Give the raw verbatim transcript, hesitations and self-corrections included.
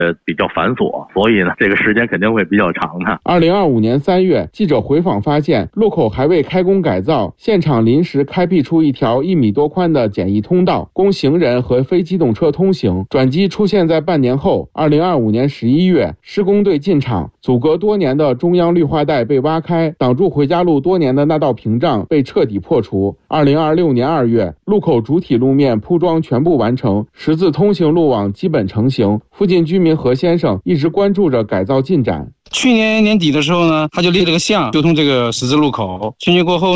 呃比较繁琐，所以呢这个时间肯定会比较长的。 二零二五年三月，记者回访发现，路口还未开工改造，现场临时开辟出一条一米多宽的简易通道，供行人和非机动车通行。转机出现在半年后，二零二五年十一月，施工队进场，阻隔多年的中央绿化带被挖开，挡住回家路多年的那道屏障被彻底破除。二零二六年二月，路口主体路面铺装全部完成，十字通行路网基本成型。附近居民何先生一直关注着改造进展。 去年年底的时候呢，他就立了个项，修通这个十字路口。春节过后